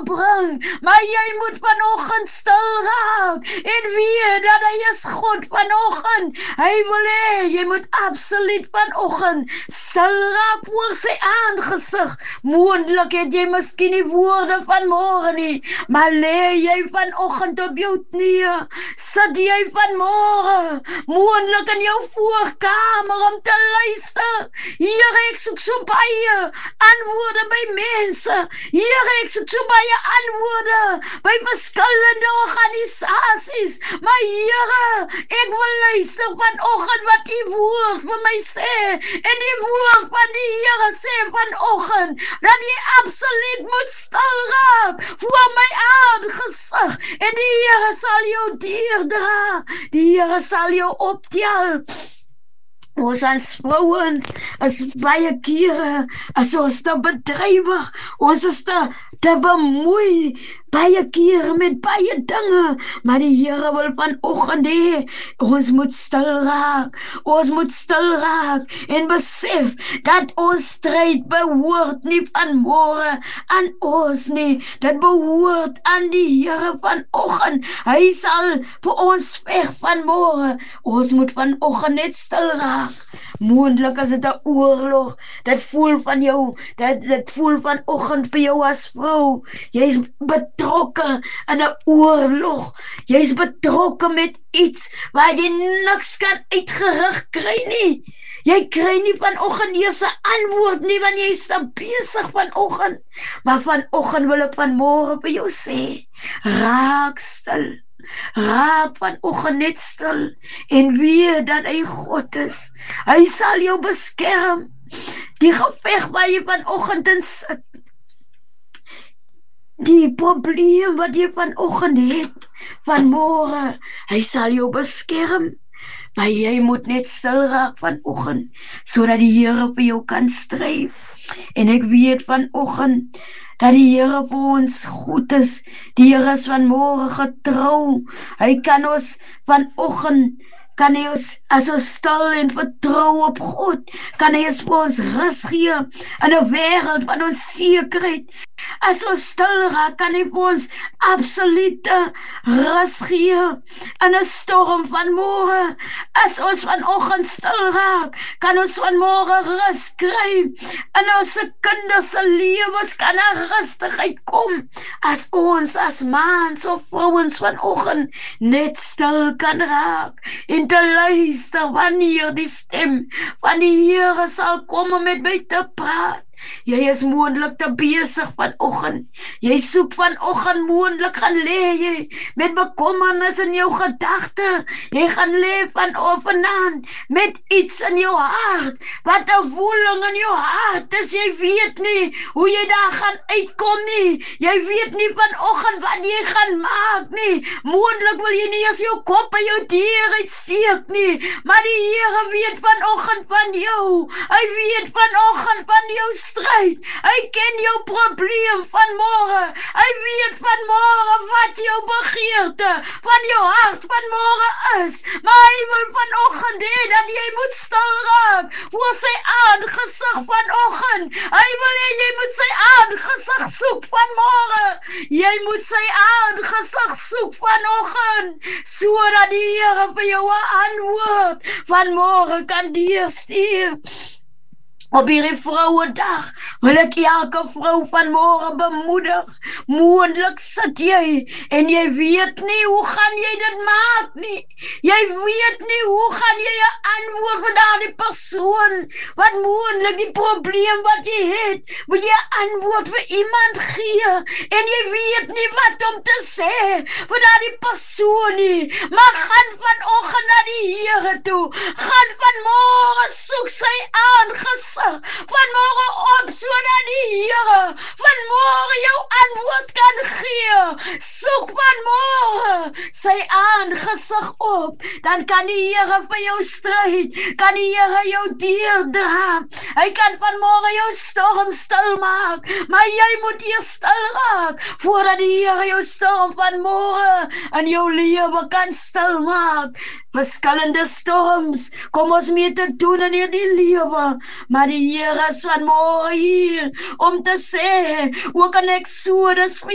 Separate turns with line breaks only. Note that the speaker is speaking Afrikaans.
bring, maar jy moet vanoggend stil raak en weet dat hy is God vanoggend. Hy wil hê jy moet absoluut vanoggend stil raak voor sy aangesig. Moontlik het jy miskien die woorde van môre nie, maar lê jy vanoggend op jou knieë, sit jy vanmôre moontlik in jou voorkamer om te luister. Here, ek soek so baie antwoorde by mense. Here, ek soek so baie antwoorde by verskillende organisasies. Maar Here, ek wil luister vanoggend wat u woord vir my sê. En die woord van die Here sê vanoggend dat jy absoluut moet stil raak voor my aangesig. En die Here sal jou deurdra. Die Here sal jou optel. Ons as vrouens is baie kere as ons te bedrywig, ons is te bemoei baie kere met baie dinge, maar die Here wil vanoggend hê ons moet stil raak. Ons moet stil raak en besef dat ons stryd behoort nie van môre aan ons nie. Dit behoort aan die Here vanoggend. Hy sal vir ons veg van môre. Ons moet vanoggend net stil raak. Moontlik is dit 'n oorlog. Dit voel van jou, dit voel vanoggend vir jou as vrou. Jy's betrokke in 'n oorlog. Jy's betrokke met iets waar jy niks kan uitgerig kry nie. Jy kry nie vanoggend eers 'n antwoord nie, want jy is te besig vanoggend. Maar vanoggend wil ek vanmôre vir jou sê, raak stil. Raak vanoggend net stil en weet dat hy God is. Hy sal jou beskerm. Die geveg waar jy vanoggend in sit, die probleem wat jy vanoggend het, vanmôre, hy sal jou beskerm. Maar jy moet net stil raak vanoggend, sodat die Here vir jou kan stry. En ek weet vanoggend dat die Here vir ons goed is. Die Here is vanmôre getrou. Hy kan ons vanoggend, kan hy ons, as ons stil en vertrou op God, kan hy ons vir ons rus gee in 'n wêreld van onsekerheid. As ons stil raak, kan hy vir ons absolute rus gee in 'n storm van môre. As ons vanoggend stil raak, kan ons vanmôre rus kry. In ons kinders se lewens kan 'n rustigheid kom. As ons as mans of vrouens vanoggend net stil kan raak en te luister wanneer die stem van die Here sal kom om met my te praat. Jy is moontlik te besig vanoggend. Jy soek vanoggend moontlik gaan lê jy met bekommernis in jou gedagte. Jy gaan lê vanaand met iets in jou hart, wat 'n woeling in jou hart is. Jy weet nie hoe jy daar gaan uitkom nie. Jy weet nie vanoggend wat jy gaan maak nie. Moontlik wil jy nie eens jou kop by jou deur uitsteek nie, maar die Here weet vanoggend van jou. Hy weet vanoggend van jou stryd. Hy ken jou probleem van môre. Hy weet van môre wat jou begeerte van jou hart van môre is. Maar hy wil vanoggend hê dat jy moet stil raak voor sy aangesig vanoggend. Hy wil hê jy moet sy aangesig soek van môre. Jy moet sy aangesig soek vanoggend, sodat die Here vir jou 'n antwoord van môre kan deurstuur. Op hierdie Vrouedag wil ek elke vrou van môre bemoedig. Moontlik sit jy en jy weet nie hoe gaan jy dit maak nie. Jy weet nie hoe gaan jy 'n antwoord vir daardie persoon wat moontlik die probleem wat jy het, moet jy 'n antwoord vir iemand gee en jy weet nie wat om te sê vir daardie persoon nie. Maar gaan vanoggend na die Here toe. Gaan vanmôre soek sy aangesig. Vanmôre op sodat die Here vanmôre jou antwoord kan gee. Soek vanmôre sy aangesig op. Dan kan die Here vir jou stryd. Kan die Here jou deurdra. Hy kan vanmôre jou storm stil maak. Maar jy moet eers stil raak voordat die Here jou storm vanmôre in jou lewe kan stil maak. Verskillende storms kom ons mee te doen in hierdie lewe, maar die Here is vanmôre hier om te sê, ook in Exodus